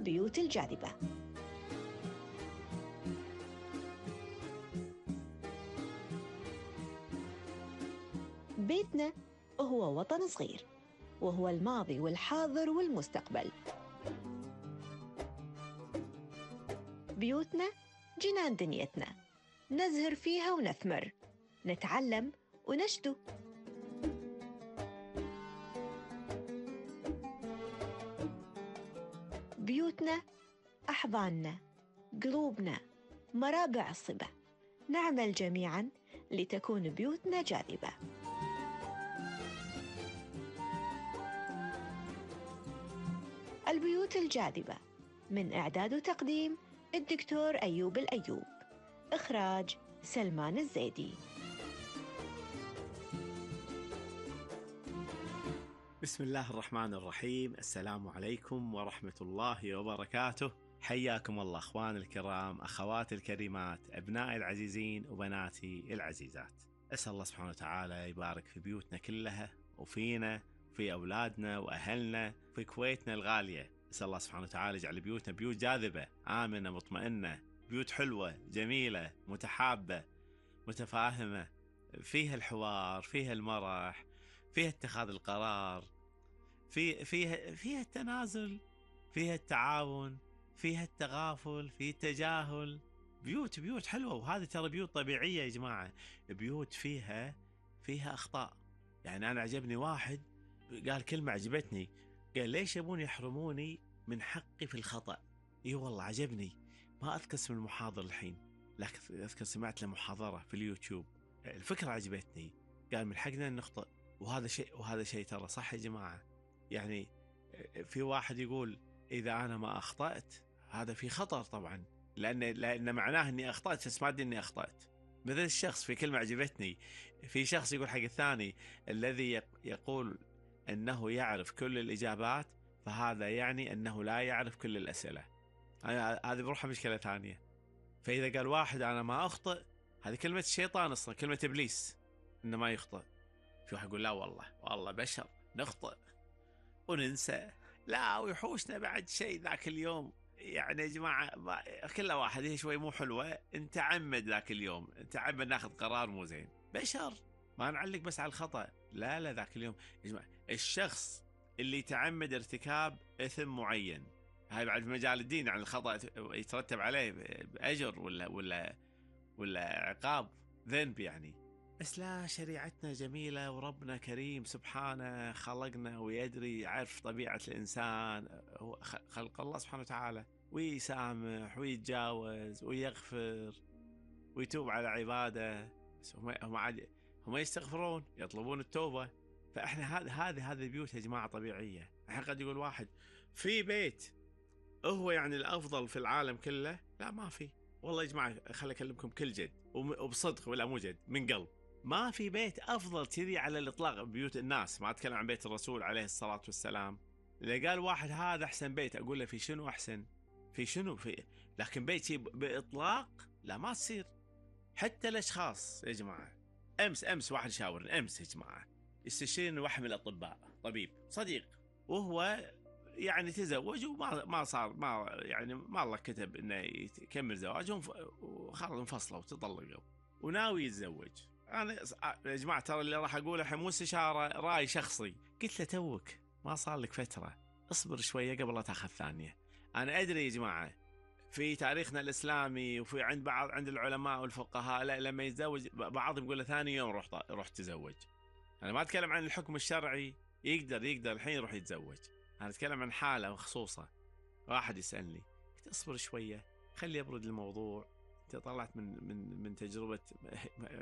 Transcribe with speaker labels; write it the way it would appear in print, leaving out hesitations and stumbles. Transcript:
Speaker 1: البيوت الجاذبة. بيتنا هو وطن صغير، وهو الماضي والحاضر والمستقبل. بيوتنا جنان دنيتنا، نزهر فيها ونثمر، نتعلم ونشدو. بيوتنا أحضاننا، قلوبنا، مرابع الصبا. نعمل جميعاً لتكون بيوتنا جاذبة. البيوت الجاذبة، من إعداد وتقديم الدكتور أيوب الأيوب، إخراج سلمان الزيدي.
Speaker 2: بسم الله الرحمن الرحيم. السلام عليكم ورحمة الله وبركاته. حياكم الله أخوان الكرام، أخوات الكريمات، أبنائي العزيزين وبناتي العزيزات. أسأل الله سبحانه وتعالى يبارك في بيوتنا كلها، وفينا، في أولادنا وأهلنا، في كويتنا الغالية. أسأل الله سبحانه وتعالى يجعل بيوتنا بيوت جاذبة، آمنة، مطمئنة، بيوت حلوة، جميلة، متحابة، متفاهمة، فيها الحوار، فيها المرح، فيها اتخاذ القرار، فيها التنازل، فيها التعاون، فيها التغافل، فيها التجاهل. بيوت حلوة، وهذه ترى بيوت طبيعية يا جماعة. بيوت فيها أخطاء. يعني أنا عجبني واحد قال كلمة عجبتني، قال ليش يبون يحرموني من حقي في الخطأ؟ إيه والله عجبني. ما أذكر اسم المحاضر الحين، لكن أذكر سمعت له محاضرة في اليوتيوب، الفكرة عجبتني. قال من حقنا أن نخطئ، وهذا شيء ترى صح يا جماعة. يعني في واحد يقول إذا أنا ما أخطأت هذا في خطر طبعا، لأن معناه أني أخطأت، بس ما أدري أني أخطأت. مثل الشخص، في كلمة عجبتني، في شخص يقول حق الثاني الذي يقول أنه يعرف كل الإجابات فهذا يعني أنه لا يعرف كل الأسئلة. هذه بروحها مشكلة ثانية. فإذا قال واحد أنا ما أخطئ، هذه كلمة الشيطان أصلا، كلمة إبليس إنه ما يخطئ. في واحد يقول لا والله بشر نخطئ وننسى، لا ويحوشنا بعد شيء ذاك اليوم. يعني يا جماعة كل واحد هي شوي مو حلوة، انت عمد ذاك اليوم، انت عمد ناخذ قرار مو زين. بشر، ما نعلق بس على الخطأ، لا ذاك اليوم يا جماعة الشخص اللي تعمد ارتكاب إثم معين، هاي بعد في مجال الدين، يعني الخطأ يترتب عليه بأجر ولا عقاب، ذنب يعني. بس لا، شريعتنا جميلة وربنا كريم سبحانه، خلقنا ويدري، يعرف طبيعة الإنسان، هو خلق الله سبحانه وتعالى، ويسامح ويتجاوز ويغفر ويتوب على عباده. بس هم يستغفرون، يطلبون التوبة. فإحنا هذه البيوت يا جماعة طبيعية. الحين قد يقول واحد في بيت هو يعني الأفضل في العالم كله، لا ما في والله يا جماعة. خلي أكلمكم كل جد وبصدق، ولا مو جد، من قلب. ما في بيت أفضل كذي على الإطلاق بيوت الناس، ما أتكلم عن بيت الرسول عليه الصلاة والسلام. إذا قال واحد هذا أحسن بيت، أقول له في شنو أحسن؟ في شنو؟ لكن بيتي بإطلاق لا، ما تصير. حتى الأشخاص يا جماعة، أمس واحد شاورني، أمس يا جماعة يستشيرني واحد من الأطباء، طبيب صديق، وهو يعني تزوج وما صار، ما الله كتب إنه يكمل زواجهم، وخلاص انفصلوا وتطلقوا، وناوي يتزوج. أنا يا جماعة ترى اللي راح أقوله الحين مو استشارة، رأي شخصي. قلت له توك ما صار لك فترة، اصبر شوية قبل لا تاخذ ثانية. أنا أدري يا جماعة في تاريخنا الإسلامي وفي عند العلماء والفقهاء، لما يتزوج بعضهم يقول له ثاني يوم روح تزوج. أنا ما أتكلم عن الحكم الشرعي، يقدر الحين يروح يتزوج. أنا أتكلم عن حالة مخصوصة. واحد يسألني، قلت اصبر شوية، خلي يبرد الموضوع. انت طلعت من تجربة